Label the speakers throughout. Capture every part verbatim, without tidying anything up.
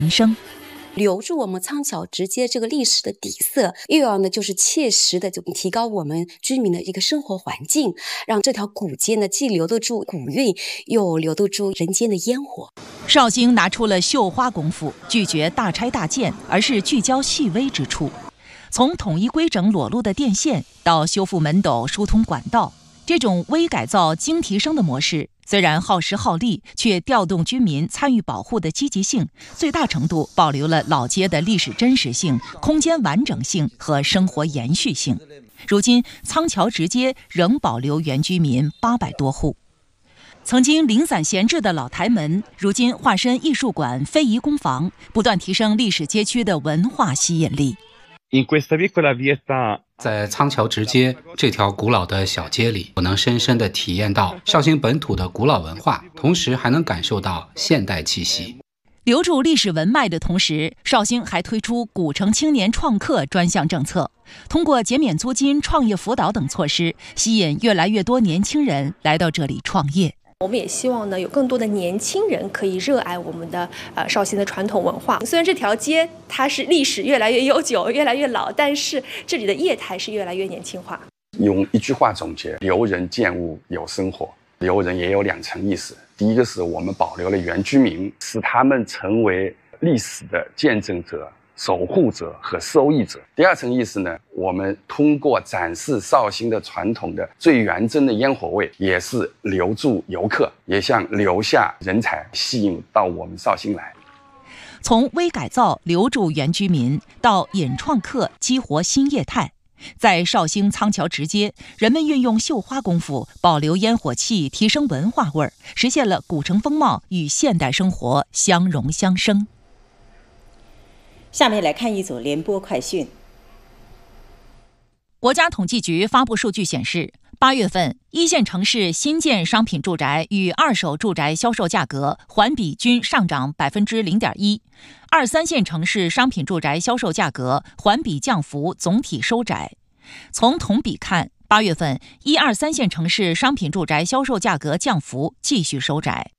Speaker 1: 生。
Speaker 2: 留住我们仓桥直接这个历史的底色，又要呢就是切实的就提高我们居民的一个生活环境，让这条古街呢既留得住古韵，又留得住人间的烟火。
Speaker 1: 绍兴拿出了绣花功夫，拒绝大拆大建，而是聚焦细微之处。从统一规整裸露的电线到修复门斗、疏通管道，这种微改造精提升的模式，虽然耗时耗力，却调动居民参与保护的积极性，最大程度保留了老街的历史真实性、空间完整性和生活延续性。如今，仓桥直街仍保留原居民八百多户。曾经零散闲置的老台门，如今化身艺术馆、非遗工坊，不断提升历史街区的文化吸引力。
Speaker 3: 在仓桥直街这条古老的小街里，我能深深地体验到绍兴本土的古老文化，同时还能感受到现代气息。
Speaker 1: 留住历史文脉的同时，绍兴还推出古城青年创客专项政策，通过减免租金、创业辅导等措施，吸引越来越多年轻人来到这里创业。
Speaker 4: 我们也希望呢，有更多的年轻人可以热爱我们的呃绍兴的传统文化。虽然这条街它是历史越来越悠久、越来越老，但是这里的业态是越来越年轻化。
Speaker 5: 用一句话总结：留人建物有生活。留人也有两层意思，第一个是我们保留了原居民，使他们成为历史的见证者、守护者和受益者。第二层意思呢，我们通过展示绍兴的传统的最原真的烟火味，也是留住游客，也像留下人才，吸引到我们绍兴来。
Speaker 1: 从微改造留住原居民，到引创客激活新业态，在绍兴仓桥直街，人们运用绣花功夫，保留烟火气，提升文化味儿，实现了古城风貌与现代生活相融相生。
Speaker 6: 下面来看一组联播快讯。
Speaker 1: 国家统计局发布数据显示，八月份一线城市新建商品住宅与二手住宅销售价格环比均上涨百分之零点一，二三线城市商品住宅销售价格环比降幅总体收窄。从同比看，八月份一二三线城市商品住宅销售价格降幅继续收窄。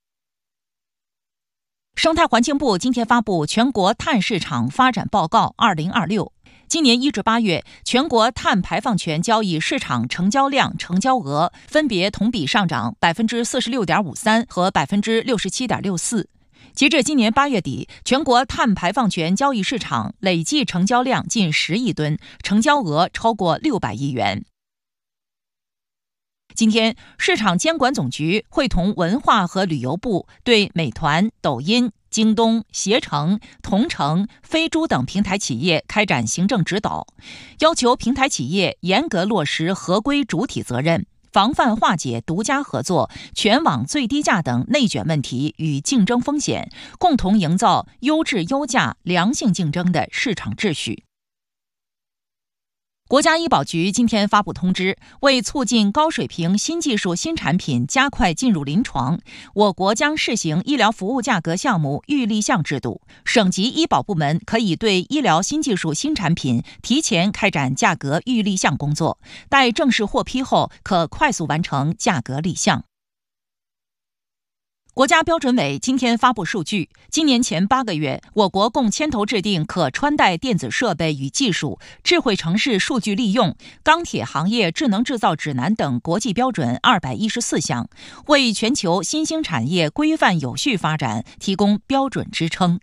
Speaker 1: 生态环境部今天发布全国碳市场发展报告二零二六，今年一至八月，全国碳排放权交易市场成交量、成交额分别同比上涨百分之四十六点五三和百分之六十七点六四。截至今年八月底，全国碳排放权交易市场累计成交量近十亿吨，成交额超过六百亿元。今天，市场监管总局会同文化和旅游部对美团、抖音、京东、携程、同城、飞猪等平台企业开展行政指导，要求平台企业严格落实合规主体责任，防范化解独家合作、全网最低价等内卷问题与竞争风险，共同营造优质优价、良性竞争的市场秩序。国家医保局今天发布通知，为促进高水平新技术新产品加快进入临床，我国将试行医疗服务价格项目预立项制度，省级医保部门可以对医疗新技术新产品提前开展价格预立项工作，待正式获批后，可快速完成价格立项。国家标准委今天发布数据，今年前八个月，我国共牵头制定可穿戴电子设备与技术、智慧城市数据利用、钢铁行业智能制造指南等国际标准二百一十四项，为全球新兴产业规范有序发展提供标准支撑。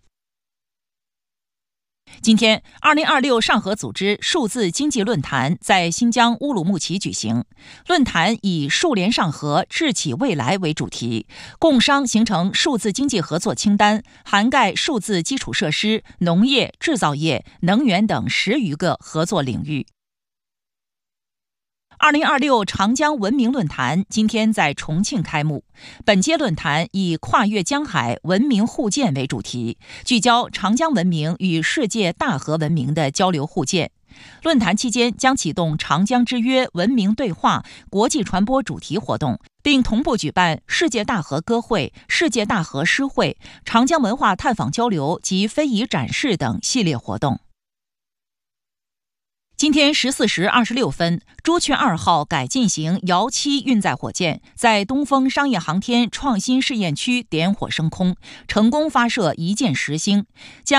Speaker 1: 今天，二零二六上合组织数字经济论坛在新疆乌鲁木齐举行。论坛以“数联上合，智企未来”为主题，共商形成数字经济合作清单，涵盖数字基础设施、农业、制造业、能源等十余个合作领域。二零二六长江文明论坛今天在重庆开幕。本届论坛以跨越江海、文明互鉴为主题，聚焦长江文明与世界大河文明的交流互鉴。论坛期间将启动长江之约文明对话国际传播主题活动，并同步举办世界大河歌会、世界大河诗会、长江文化探访交流及非遗展示等系列活动。 今天十四时二十六分，朱雀二号改进型遥七运载火箭在东风商业航天创新试验区点火升空，成功发射一箭十星，将